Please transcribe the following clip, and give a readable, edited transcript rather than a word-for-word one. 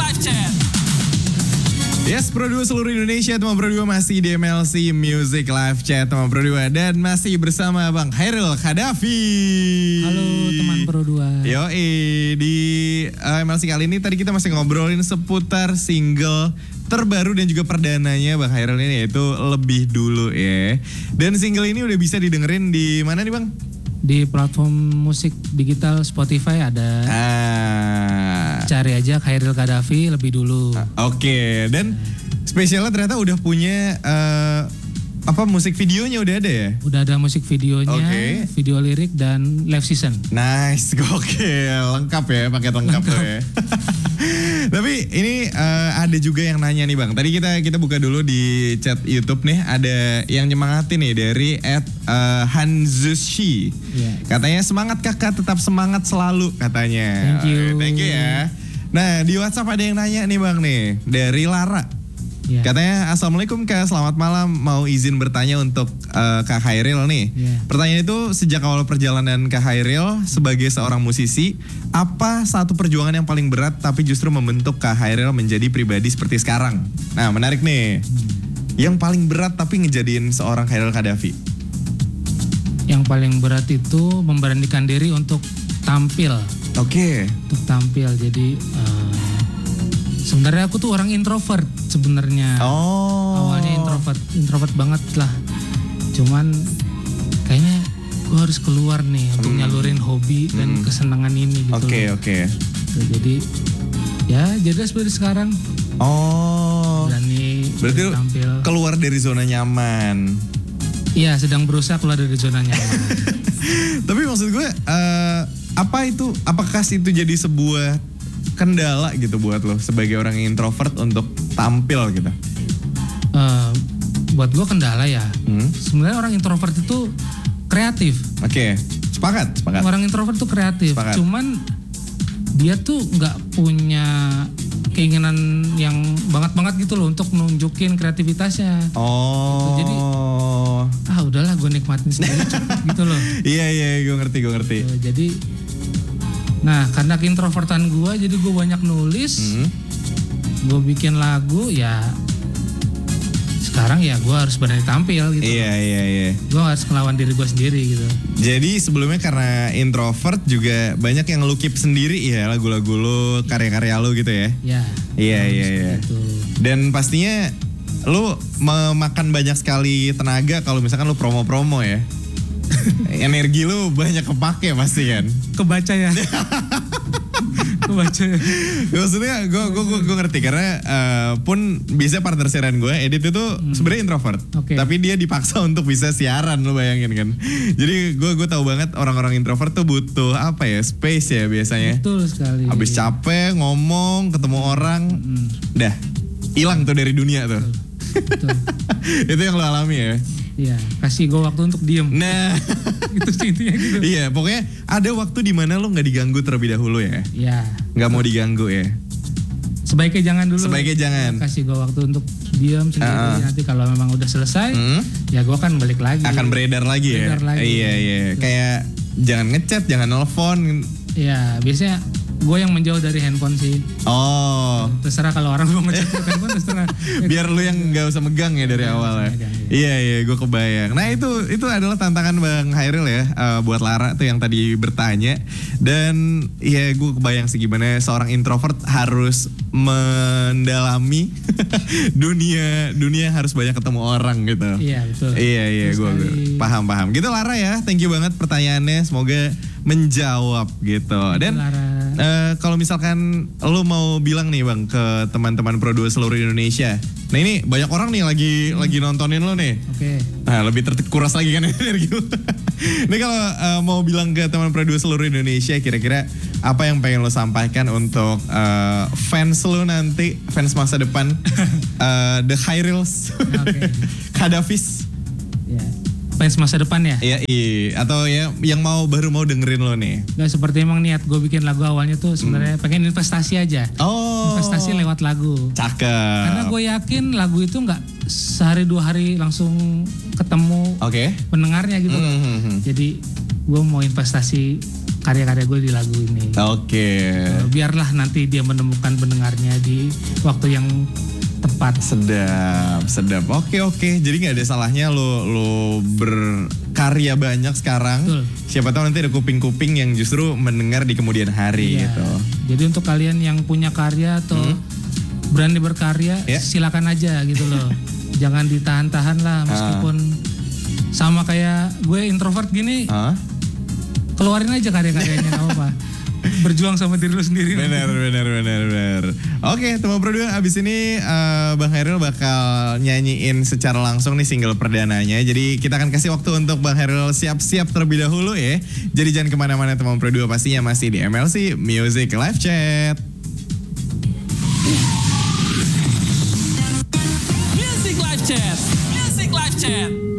Live Chat. Yes, Pro 2 seluruh Indonesia, teman Pro 2 masih di MLC Music Live Chat, teman Pro 2. Dan masih bersama Bang Hairil Khadafi. Halo teman Pro 2. Yoi, di MLC kali ini tadi kita masih ngobrolin seputar single terbaru dan juga perdananya Bang Hairil ini, yaitu Lebih Dulu ya. Dan single ini udah bisa didengerin di mana nih Bang? Di platform musik digital Spotify ada. Cari aja Hairil Khadafi Lebih Dulu. Oke, dan spesialnya ternyata udah punya musik videonya udah ada ya? Udah ada musik videonya, video lirik dan live season. Nice, gokil, lengkap ya, paket lengkap tuh ya. Tapi ini ada juga yang nanya nih Bang. Tadi kita buka dulu di chat YouTube nih, ada yang nyemangatin nih dari @hanzushi. Yeah. Katanya semangat kakak, tetap semangat selalu katanya. Thank you ya. Nah di WhatsApp ada yang nanya nih Bang nih, dari Lara. Yeah. Katanya Assalamualaikum Kak, selamat malam, mau izin bertanya untuk Kak Hairil nih. Yeah. Pertanyaan itu, sejak awal perjalanan Kak Hairil sebagai seorang musisi, apa satu perjuangan yang paling berat tapi justru membentuk Kak Hairil menjadi pribadi seperti sekarang? Nah menarik nih, yang paling berat tapi ngejadiin seorang Hairil Khadafi. Yang paling berat itu memberanikan diri untuk tampil. Oke. Untuk tampil, jadi sebenarnya aku tuh orang introvert sebenarnya. Oh. Awalnya introvert banget lah. Cuman kayaknya gue harus keluar nih untuk nyalurin hobi dan kesenangan ini gitu. Oke. Tuh, jadi ya jadi seperti sekarang. Oh. Berani Berarti tampil. keluar dari zona nyaman. Iya, sedang berusaha keluar dari zona nyaman. Tapi maksud gue, apakah itu jadi sebuah kendala gitu buat lo sebagai orang yang introvert untuk tampil gitu? Buat gue kendala ya. Sebenarnya orang introvert itu kreatif. Oke, sepakat. Orang introvert tuh kreatif. Sepakat. Cuman dia tuh nggak punya keinginan yang banget gitu loh untuk nunjukin kreativitasnya. Oh. Gitu. Jadi udahlah gue nikmatin sendiri gitu loh. Iya, gue ngerti. Jadi, nah karena keintrovertan gue, jadi gue banyak nulis, gue bikin lagu ya. Sekarang ya gue harus berani tampil gitu. Iya. Gue harus ngelawan diri gue sendiri gitu. Jadi sebelumnya karena introvert juga banyak yang lu keep sendiri ya, lagu-lagu lu, karya-karya lu gitu ya? Iya. Gitu. Dan pastinya lu memakan banyak sekali tenaga kalau misalkan lu promo-promo ya. Energi lu banyak kepake pasti kan? Kebaca ya. Maksudnya gue ngerti karena pun bisa partner siaran gue Edit itu sebenarnya introvert, tapi dia dipaksa untuk bisa siaran, lo bayangin kan. Jadi gue tahu banget orang-orang introvert tuh butuh space ya biasanya. Betul sekali. Habis capek ngomong ketemu orang, dah hilang tuh dari dunia tuh. Betul. Itu yang lo alami ya. Iya, kasih gue waktu untuk diem. Nah, itu sih intinya gitu. Iya, pokoknya ada waktu di mana lo nggak diganggu terlebih dahulu ya. Iya. Nggak mau diganggu ya. Sebaiknya jangan dulu. Sebaiknya jangan. Kasih gue waktu untuk diem sendiri. Nanti kalau memang udah selesai, ya gue akan balik lagi. Akan beredar lagi ya. Iya. Kayak jangan ngechat, jangan nelfon. Iya, biasanya gue yang menjauh dari handphone sih. Oh. Terserah kalau orang mau ngechat ke handphone, terserah. Biar lu yang nggak usah megang ya dari awal ya. Iya, gue kebayang. Nah itu adalah tantangan Bang Hairil ya, buat Lara tuh yang tadi bertanya. Dan ya gue kebayang sih gimana seorang introvert harus mendalami dunia harus banyak ketemu orang gitu. Iya betul. Iya, gue paham. Gitu Lara ya, thank you banget pertanyaannya. Semoga menjawab gitu. Dan kalau misalkan lo mau bilang nih Bang ke teman-teman Pro 2 seluruh Indonesia. Nah ini banyak orang nih lagi nontonin lo nih. Oke. Nah lebih terkuras lagi kan energi lo. Ini kalau mau bilang ke teman Pro 2 seluruh Indonesia, kira-kira apa yang pengen lo sampaikan untuk fans lo nanti, fans masa depan, The Hairils, Khadafis. Ya. Fans masa depan ya? Iya, atau ya yang baru mau dengerin lo nih. Gak seperti emang niat gue bikin lagu awalnya tuh sebenarnya pengen investasi aja. Oh. Investasi lewat lagu. Cakep. Karena gue yakin lagu itu nggak sehari 2 hari langsung ketemu pendengarnya gitu. Jadi gue mau investasi karya-karya gue di lagu ini. Oke. Biarlah nanti dia menemukan pendengarnya di waktu yang tepat. Sedap. Oke. Jadi nggak ada salahnya lo berkarya banyak sekarang. Betul. Siapa tahu nanti ada kuping-kuping yang justru mendengar di kemudian hari Iya. gitu. Jadi untuk kalian yang punya karya atau berani berkarya, silakan aja gitu loh. Jangan ditahan-tahan lah, meskipun sama kayak gue introvert gini. Keluarin aja karya-karyanya, nggak apa-apa. Berjuang sama diri lu sendiri. Benar. Oke, teman Pro 2, abis ini Bang Hairil bakal nyanyiin secara langsung nih single perdananya. Jadi kita akan kasih waktu untuk Bang Hairil siap-siap terlebih dahulu ya. Jadi jangan kemana-mana teman Pro 2, pastinya masih di MLC Music Live Chat. Music Live Chat.